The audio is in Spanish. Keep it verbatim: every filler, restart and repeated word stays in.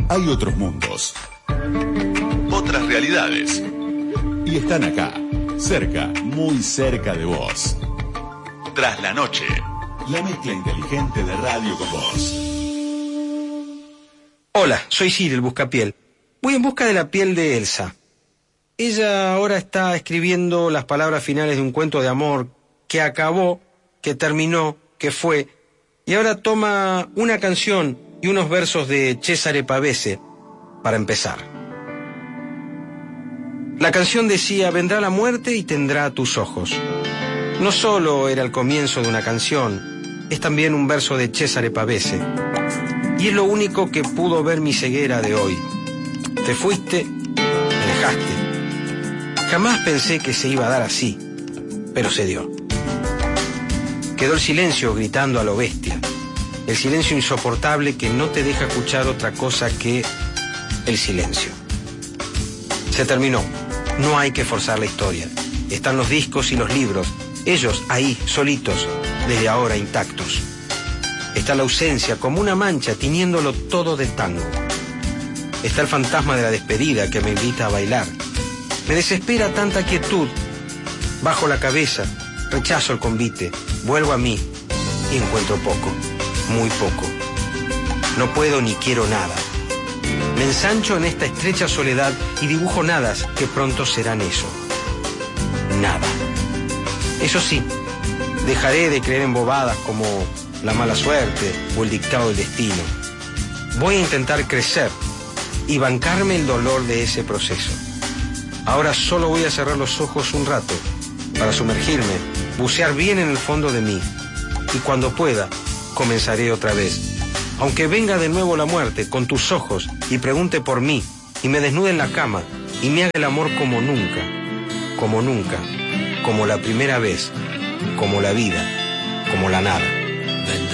Hay otros mundos, otras realidades, y están acá, cerca, muy cerca de vos. Tras la noche, la mezcla inteligente de radio con vos. Hola, soy Cyril Buscapiel. Voy en busca de la piel de Elsa. Ella ahora está escribiendo las palabras finales de un cuento de amor que acabó, que terminó, que fue, y ahora toma una canción y unos versos de Cesare Pavese para empezar. La canción decía: vendrá la muerte y tendrá tus ojos. No solo era el comienzo de una canción, es también un verso de Cesare Pavese. Y es lo único que pudo ver mi ceguera de hoy. Te fuiste, me dejaste. Jamás pensé que se iba a dar así, pero se dio. Quedó el silencio gritando a lo bestia. El silencio insoportable que no te deja escuchar otra cosa que el silencio. Se terminó. No hay que forzar la historia. Están los discos y los libros. Ellos ahí, solitos, desde ahora intactos. Está la ausencia como una mancha tiñéndolo todo de tango. Está el fantasma de la despedida que me invita a bailar. Me desespera tanta quietud. Bajo la cabeza, rechazo el convite, vuelvo a mí y encuentro poco, muy poco. No puedo ni quiero nada. Me ensancho en esta estrecha soledad y dibujo nadas que pronto serán eso. Nada. Eso sí, dejaré de creer en bobadas como la mala suerte o el dictado del destino. Voy a intentar crecer y bancarme el dolor de ese proceso. Ahora solo voy a cerrar los ojos un rato para sumergirme, bucear bien en el fondo de mí. Y cuando pueda, comenzaré otra vez. Aunque venga de nuevo la muerte con tus ojos y pregunte por mí y me desnude en la cama y me haga el amor como nunca, como nunca, como la primera vez, como la vida, como la nada.